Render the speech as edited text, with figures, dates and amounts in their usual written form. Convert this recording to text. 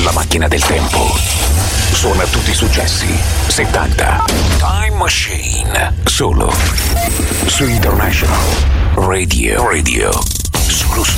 la macchina del tempo. Suona tutti i successi 70. Time Machine. Solo su International Radio. Solo su